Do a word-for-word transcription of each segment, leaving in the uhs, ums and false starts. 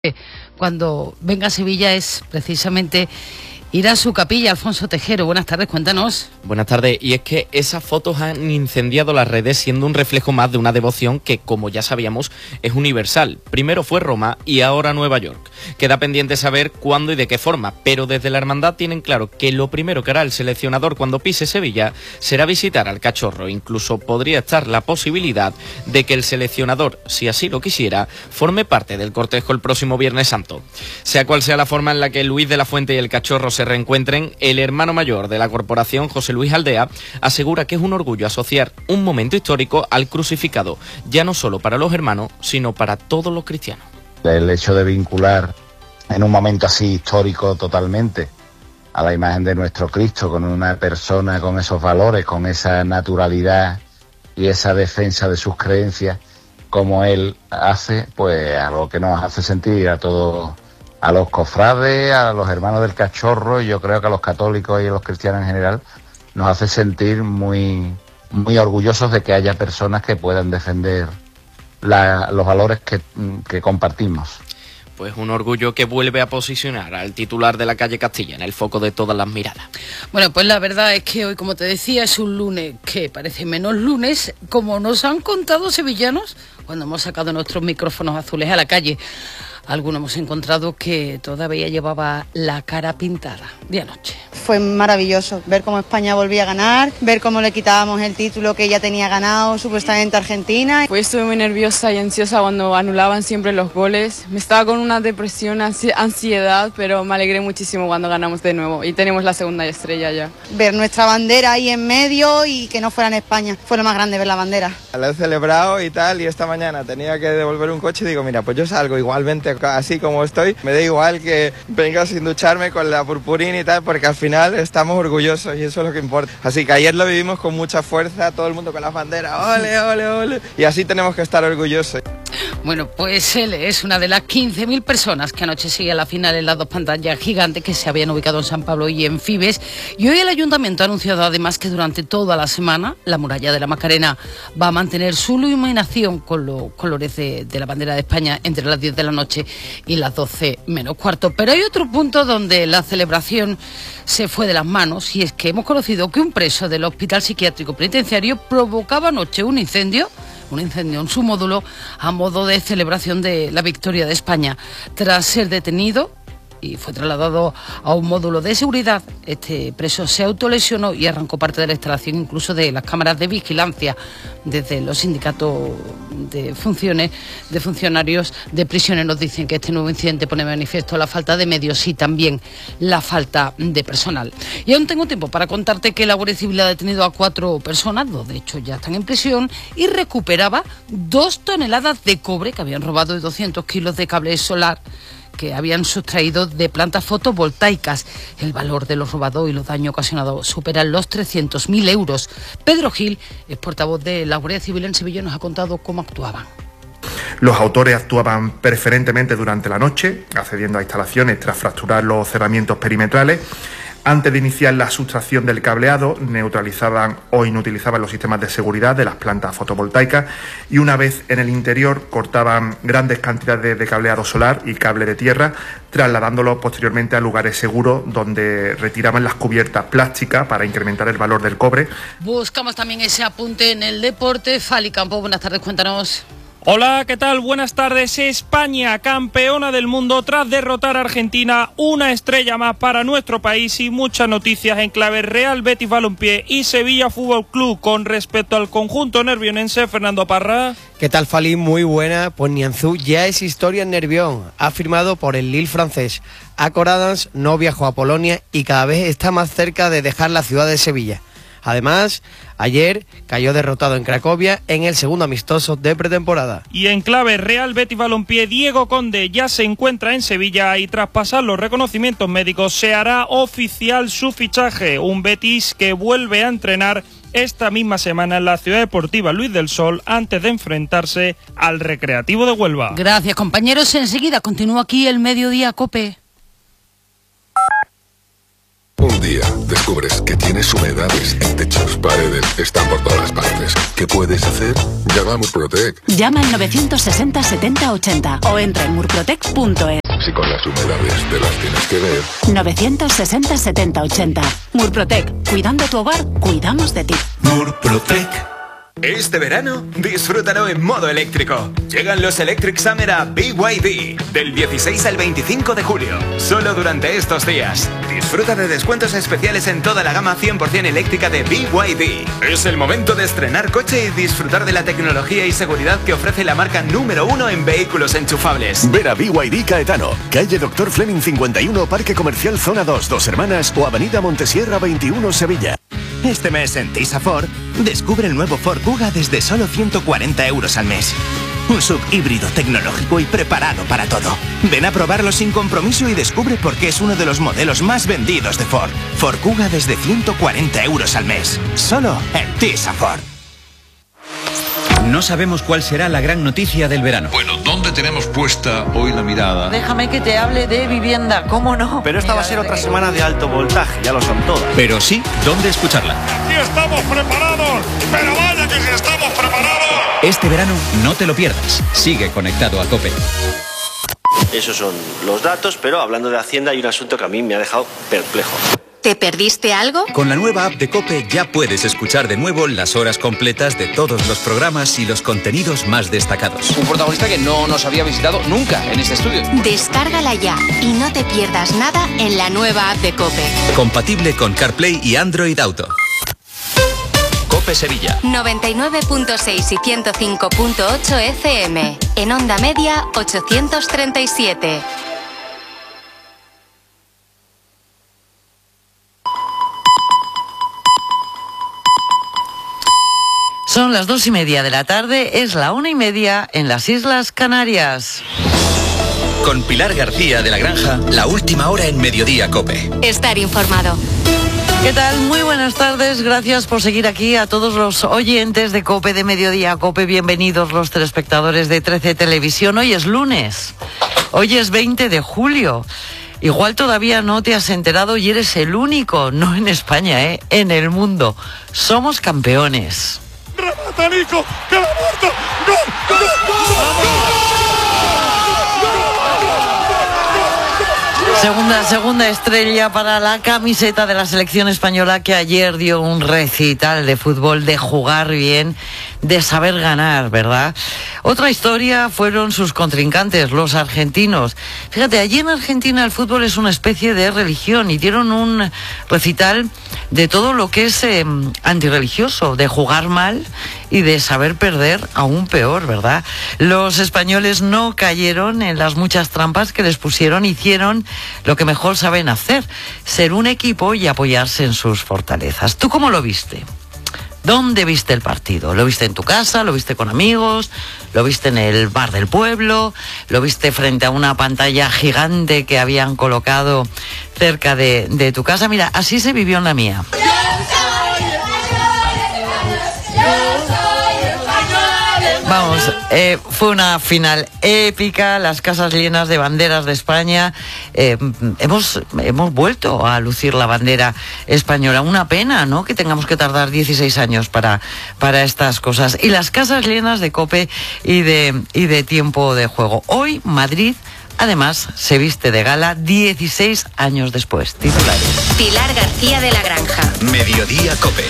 Cuando venga a Sevilla es precisamente ir a su capilla. Alfonso Tejero, buenas tardes, cuéntanos. Buenas tardes, y es que esas fotos han incendiado las redes siendo un reflejo más de una devoción que, como ya sabíamos, es universal. Primero fue Roma y ahora Nueva York. Queda pendiente saber cuándo y de qué forma, pero desde la hermandad tienen claro que lo primero que hará el seleccionador cuando pise Sevilla será visitar al cachorro. Incluso podría estar la posibilidad de que el seleccionador, si así lo quisiera, forme parte del cortejo el próximo Viernes Santo. Sea cual sea la forma en la que Luis de la Fuente y el cachorro se reencuentren, el hermano mayor de la corporación, José Luis Aldea, asegura que es un orgullo asociar un momento histórico al crucificado, ya no solo para los hermanos, sino para todos los cristianos. El hecho de vincular en un momento así histórico totalmente a la imagen de nuestro Cristo con una persona con esos valores, con esa naturalidad y esa defensa de sus creencias, como él hace, pues algo que nos hace sentir a todos, a los cofrades, a los hermanos del cachorro, y yo creo que a los católicos y a los cristianos en general, nos hace sentir muy, muy orgullosos de que haya personas que puedan defender la, los valores que, que compartimos. Pues un orgullo que vuelve a posicionar al titular de la calle Castilla en el foco de todas las miradas. Bueno, pues la verdad es que hoy, como te decía, es un lunes que parece menos lunes, como nos han contado sevillanos cuando hemos sacado nuestros micrófonos azules a la calle. Algunos hemos encontrado que todavía llevaba la cara pintada de anoche. Fue maravilloso ver cómo España volvía a ganar, ver cómo le quitábamos el título que ya tenía ganado supuestamente Argentina. Pues estuve muy nerviosa y ansiosa cuando anulaban siempre los goles. Me estaba con una depresión, ansiedad, pero me alegré muchísimo cuando ganamos de nuevo y tenemos la segunda estrella ya. Ver nuestra bandera ahí en medio y que no fuera en España, fue lo más grande ver la bandera. La he celebrado y tal, y esta mañana tenía que devolver un coche y digo, mira, pues yo salgo igualmente así como estoy, me da igual que venga sin ducharme con la purpurina y tal, porque al final estamos orgullosos y eso es lo que importa. Así que ayer lo vivimos con mucha fuerza, todo el mundo con la bandera, ole, ole, ole, y así tenemos que estar orgullosos. Bueno, pues él es una de las quince mil personas que anoche seguía la final en las dos pantallas gigantes que se habían ubicado en San Pablo y en Fibes. Y hoy el Ayuntamiento ha anunciado además que durante toda la semana la muralla de la Macarena va a mantener su iluminación con los colores de, de la bandera de España entre las diez de la noche y las doce menos cuarto. Pero hay otro punto donde la celebración se fue de las manos, y es que hemos conocido que un preso del Hospital Psiquiátrico Penitenciario provocaba anoche un incendio un incendio en su módulo a modo de celebración de la victoria de España. Tras ser detenido y fue trasladado a un módulo de seguridad, este preso se autolesionó y arrancó parte de la instalación, incluso de las cámaras de vigilancia. Desde los sindicatos de funciones de funcionarios de prisiones nos dicen que este nuevo incidente pone de manifiesto la falta de medios y también la falta de personal. Y aún tengo tiempo para contarte que la Guardia Civil ha detenido a cuatro personas, dos de hecho ya están en prisión, y recuperaba dos toneladas de cobre que habían robado, de doscientos kilos de cable solar que habían sustraído de plantas fotovoltaicas. El valor de los robados y los daños ocasionados superan los trescientos mil euros. Pedro Gil, es portavoz de la Guardia Civil en Sevilla, nos ha contado cómo actuaban. Los autores actuaban preferentemente durante la noche, accediendo a instalaciones tras fracturar los cerramientos perimetrales. Antes de iniciar la sustracción del cableado, neutralizaban o inutilizaban los sistemas de seguridad de las plantas fotovoltaicas, y una vez en el interior cortaban grandes cantidades de cableado solar y cable de tierra, trasladándolos posteriormente a lugares seguros donde retiraban las cubiertas plásticas para incrementar el valor del cobre. Buscamos también ese apunte en el deporte. Fali Campo, buenas tardes, cuéntanos. Hola, ¿qué tal? Buenas tardes. España, campeona del mundo tras derrotar a Argentina, una estrella más para nuestro país y muchas noticias en clave Real Betis Balompié y Sevilla Fútbol Club. Con respecto al conjunto nervionense, Fernando Parra. ¿Qué tal, Fali? Muy buena. Pues Nianzú ya es historia en Nervión. Ha firmado por el Lille francés. Akor Adams no viajó a Polonia y cada vez está más cerca de dejar la ciudad de Sevilla. Además, ayer cayó derrotado en Cracovia en el segundo amistoso de pretemporada. Y en clave Real Betis Balompié, Diego Conde ya se encuentra en Sevilla y tras pasar los reconocimientos médicos se hará oficial su fichaje. Un Betis que vuelve a entrenar esta misma semana en la Ciudad Deportiva Luis del Sol antes de enfrentarse al Recreativo de Huelva. Gracias, compañeros. Enseguida continúa aquí el Mediodía COPE. Un día descubres que tienes humedades en techos, paredes, están por todas partes. ¿Qué puedes hacer? Llama a Murprotec. Llama al novecientos sesenta setenta ochenta o entra en murprotec punto es. Si con las humedades te las tienes que ver. novecientos sesenta setenta ochenta. Murprotec. Cuidando tu hogar, cuidamos de ti. Murprotec. Este verano, disfrútalo en modo eléctrico. Llegan los Electric Summer a B Y D del dieciséis al veinticinco de julio. Solo durante estos días. Disfruta de descuentos especiales en toda la gama cien por ciento eléctrica de B Y D. Es el momento de estrenar coche y disfrutar de la tecnología y seguridad que ofrece la marca número uno en vehículos enchufables. Ver a B Y D Caetano, calle Doctor Fleming cincuenta y uno, Parque Comercial Zona dos, Dos Hermanas o Avenida Montesierra veintiuno, Sevilla. Este mes en Tisa Ford, descubre el nuevo Ford Kuga desde solo ciento cuarenta euros al mes. Un sub híbrido tecnológico y preparado para todo. Ven a probarlo sin compromiso y descubre por qué es uno de los modelos más vendidos de Ford. Ford Kuga desde ciento cuarenta euros al mes. Solo en Tisa Ford. No sabemos cuál será la gran noticia del verano. Bueno, ¿dónde tenemos puesta hoy la mirada? Déjame que te hable de vivienda, ¿cómo no? Pero esta va a ser otra semana de alto voltaje, ya lo son todas. Pero sí, ¿dónde escucharla? ¡Aquí estamos preparados! ¡Pero vaya que sí estamos preparados! Este verano no te lo pierdas. Sigue conectado a COPE. Esos son los datos, pero hablando de Hacienda hay un asunto que a mí me ha dejado perplejo. ¿Te perdiste algo? Con la nueva app de COPE ya puedes escuchar de nuevo las horas completas de todos los programas y los contenidos más destacados. Un protagonista que no nos había visitado nunca en este estudio. Descárgala ya y no te pierdas nada en la nueva app de COPE. Compatible con CarPlay y Android Auto. COPE Sevilla. noventa y nueve punto seis y ciento cinco punto ocho F M. En onda media ochocientos treinta y siete. Son las dos y media de la tarde, es la una y media en las Islas Canarias. Con Pilar García de la Granja, la última hora en Mediodía COPE. Estar informado. ¿Qué tal? Muy buenas tardes, gracias por seguir aquí a todos los oyentes de COPE, de Mediodía COPE, bienvenidos los telespectadores de trece Televisión. Hoy es lunes, hoy es veinte de julio. Igual todavía no te has enterado y eres el único, no en España, ¿eh? En el mundo. Somos campeones. ¡Remata Nico! ¡Que la muerto! ¡Gol! ¡Gol! ¡Gol! Segunda, segunda estrella para la camiseta de la selección española, que ayer dio un recital de fútbol, de jugar bien, de saber ganar, ¿verdad? Otra historia fueron sus contrincantes, los argentinos. Fíjate, allí en Argentina el fútbol es una especie de religión y dieron un recital de todo lo que es eh, antirreligioso, de jugar mal y de saber perder aún peor, ¿verdad? Los españoles no cayeron en las muchas trampas que les pusieron, hicieron lo que mejor saben hacer, ser un equipo y apoyarse en sus fortalezas. ¿Tú cómo lo viste? ¿Dónde viste el partido? ¿Lo viste en tu casa? ¿Lo viste con amigos? ¿Lo viste en el bar del pueblo? ¿Lo viste frente a una pantalla gigante que habían colocado cerca de, de tu casa? Mira, así se vivió en la mía. Vamos, eh, fue una final épica, las casas llenas de banderas de España. Eh, hemos, hemos vuelto a lucir la bandera española. Una pena, ¿no?, que tengamos que tardar dieciséis años para, para estas cosas. Y las casas llenas de COPE y de, y de tiempo de juego. Hoy Madrid, además, se viste de gala dieciséis años después. Titulares. Pilar García de la Granja. Mediodía COPE.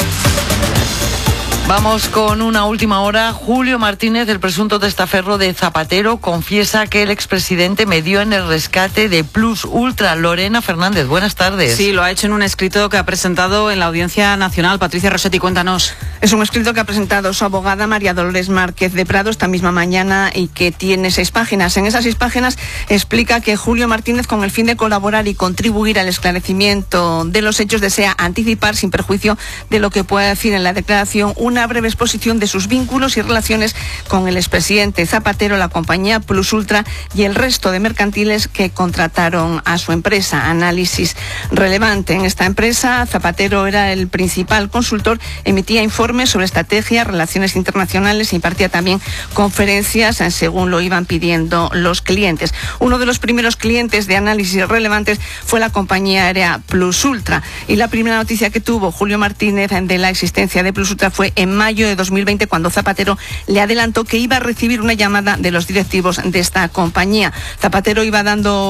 Vamos con una última hora. Julio Martínez, el presunto testaferro de Zapatero, confiesa que el expresidente medió en el rescate de Plus Ultra. Lorena Fernández, buenas tardes. Sí, lo ha hecho en un escrito que ha presentado en la Audiencia Nacional. Patricia Rossetti, cuéntanos. Es un escrito que ha presentado su abogada María Dolores Márquez de Prado esta misma mañana y que tiene seis páginas. En esas seis páginas explica que Julio Martínez, con el fin de colaborar y contribuir al esclarecimiento de los hechos, desea anticipar, sin perjuicio de lo que pueda decir en la declaración, una breve exposición de sus vínculos y relaciones con el expresidente Zapatero, la compañía Plus Ultra y el resto de mercantiles que contrataron a su empresa. Análisis relevante. En esta empresa, Zapatero era el principal consultor, emitía informes informes sobre estrategia, relaciones internacionales e impartía también conferencias según lo iban pidiendo los clientes. Uno de los primeros clientes de análisis relevantes fue la compañía aérea Plus Ultra, y la primera noticia que tuvo Julio Martínez de la existencia de Plus Ultra fue en mayo de dos mil veinte, cuando Zapatero le adelantó que iba a recibir una llamada de los directivos de esta compañía. Zapatero iba dando